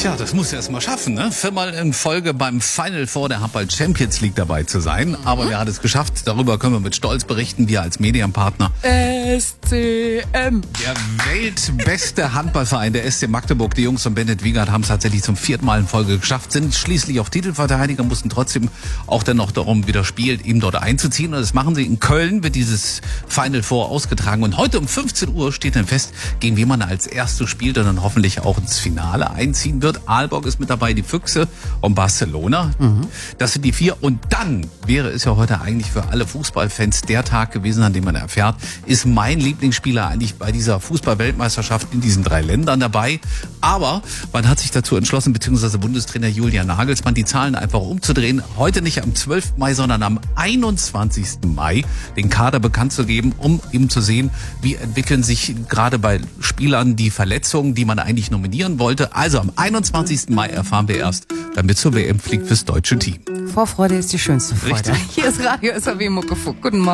Tja, das muss er erst mal schaffen, ne? 4-mal in Folge beim Final Four der Handball Champions League dabei zu sein. Aber wer hat es geschafft? Darüber können wir mit Stolz berichten, wir als Medienpartner. SCM. Der weltbeste Handballverein, der SC Magdeburg, die Jungs von Bennett Wiegert, haben es tatsächlich zum 4. Mal in Folge geschafft, sind schließlich auch Titelverteidiger, mussten trotzdem auch dann noch darum wieder spielen, eben dort einzuziehen. Und das machen sie in Köln, wird dieses Final Four ausgetragen. Und heute um 15 Uhr steht dann fest, gegen wen man als erstes spielt und dann hoffentlich auch ins Finale einziehen wird. Aalborg ist mit dabei, die Füchse und Barcelona. Das sind die 4. Und dann wäre es ja heute eigentlich für alle Fußballfans der Tag gewesen, an dem man erfährt, ist mein Lieblingsspieler eigentlich bei dieser Fußball-Weltmeisterschaft in diesen 3 Ländern dabei. Aber man hat sich dazu entschlossen, beziehungsweise Bundestrainer Julian Nagelsmann, die Zahlen einfach umzudrehen. Heute nicht am 12. Mai, sondern am 21. Mai den Kader bekannt zu geben, um eben zu sehen, wie entwickeln sich gerade bei Spielern die Verletzungen, die man eigentlich nominieren wollte. Also am 21. Mai erfahren wir erst, damit zur WM fliegt fürs deutsche Team. Vorfreude ist die schönste Freude. Richtig. Hier ist Radio SAW Muckefuck. Guten Morgen.